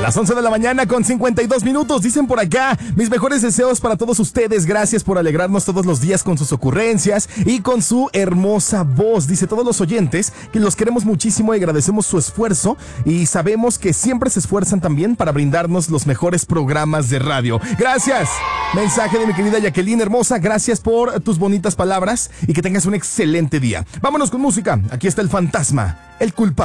las 11 de la mañana con 52 minutos. Dicen por acá, mis mejores deseos para todos ustedes. Gracias por alegrarnos todos los días con sus ocurrencias y con su hermosa voz. Dice todos los oyentes que los queremos muchísimo y agradecemos su esfuerzo. Y sabemos que siempre se esfuerzan también para brindarnos los mejores programas de radio. Gracias. Mensaje de mi querida Jacqueline hermosa. Gracias por tus bonitas palabras y que tengas un excelente día. Vámonos con música. Aquí está el fantasma, el culpable.